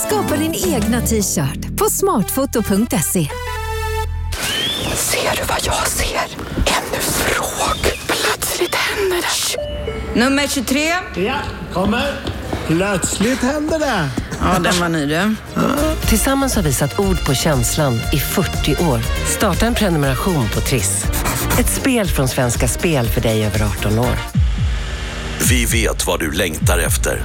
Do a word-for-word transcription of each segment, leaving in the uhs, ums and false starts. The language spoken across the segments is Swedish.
Skapa din egna t-shirt på smartfoto punkt se. Ser du vad jag ser? Ännu fråg. Plötsligt händer det. Nummer tjugotre. Ja, kommer. Plötsligt händer det. Ja, den var ny du. Tillsammans har vi satt ord på känslan i fyrtio år. Starta en prenumeration på Triss. Ett spel från Svenska Spel för dig över arton år. Vi vet vad du längtar efter.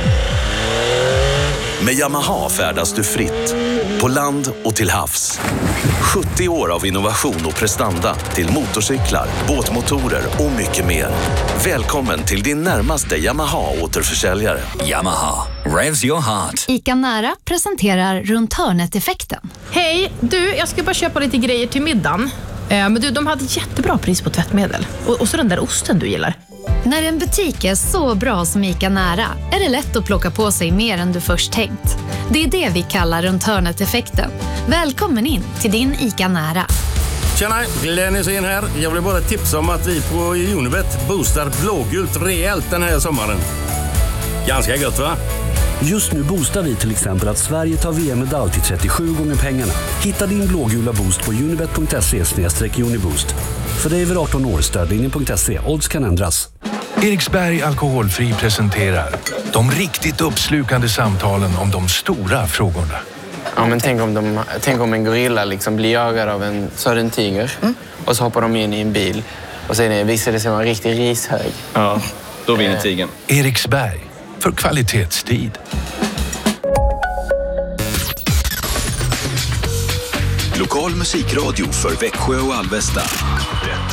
Med Yamaha färdas du fritt. På land och till havs. sjuttio år av innovation och prestanda till motorcyklar, båtmotorer och mycket mer. Välkommen till din närmaste Yamaha-återförsäljare. Yamaha. Revs your heart. ICA Nära presenterar runt hörnet-effekten. Hej, du, jag ska bara köpa lite grejer till middagen. Eh, men du, de hade jättebra pris på tvättmedel. Och, och så den där osten du gillar. När en butik är så bra som ICA Nära är det lätt att plocka på sig mer än du först tänkt. Det är det vi kallar runt hörnet-effekten. Välkommen in till din ICA Nära. Tjena, Glenn Hysén här. Jag vill bara tipsa om att vi på Unibet boostar blågult rejält den här sommaren. Ganska gött, va? Just nu boostar vi till exempel att Sverige tar V M-medalj till trettiosju gånger pengarna. Hitta din blågula boost på unibet punkt se slash uniboost. För dig över arton år, stödlinjen punkt se. Odds kan ändras. Eriksberg Alkoholfri presenterar de riktigt uppslukande samtalen om de stora frågorna. Ja, men tänk om, de, tänk om en gorilla liksom blir jagad av en södern tiger. Mm. Och så hoppar de in i en bil. Och sen visar det sig vara en riktig rishög. Ja, då vinner tigern. Eriksberg, för kvalitetstid. Lokal musikradio för Växjö och Alvesta.